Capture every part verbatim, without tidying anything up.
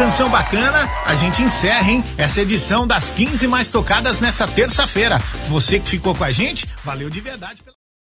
canção bacana, a gente encerra, hein? Essa edição das quinze mais tocadas nessa terça-feira. Você que ficou com a gente, valeu de verdade.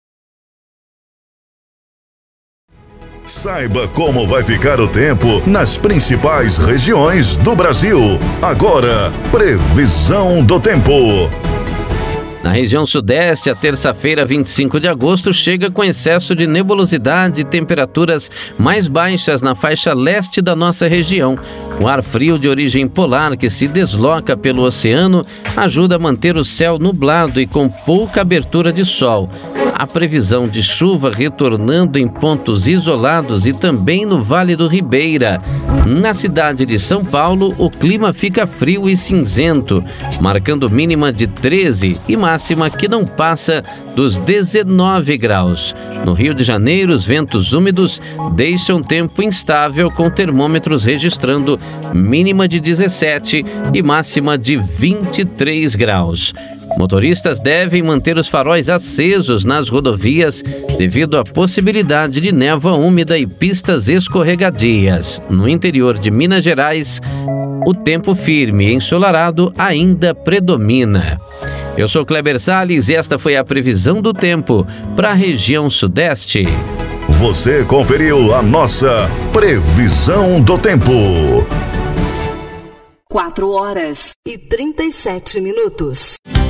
Saiba como vai ficar o tempo nas principais regiões do Brasil. Agora, previsão do tempo. Na região sudeste, a terça-feira, vinte e cinco de agosto, chega com excesso de nebulosidade e temperaturas mais baixas na faixa leste da nossa região. O ar frio de origem polar que se desloca pelo oceano ajuda a manter o céu nublado e com pouca abertura de sol. A previsão de chuva retornando em pontos isolados e também no Vale do Ribeira. Na cidade de São Paulo, o clima fica frio e cinzento, marcando mínima de treze e máxima que não passa dos dezenove graus. No Rio de Janeiro, os ventos úmidos deixam tempo instável, com termômetros registrando mínima de dezessete e máxima de vinte e três graus. Motoristas devem manter os faróis acesos nas rodovias devido à possibilidade de névoa úmida e pistas escorregadias. No interior de Minas Gerais, o tempo firme e ensolarado ainda predomina. Eu sou Kleber Salles e esta foi a previsão do tempo para a região sudeste. Você conferiu a nossa previsão do tempo. quatro horas e trinta e sete minutos.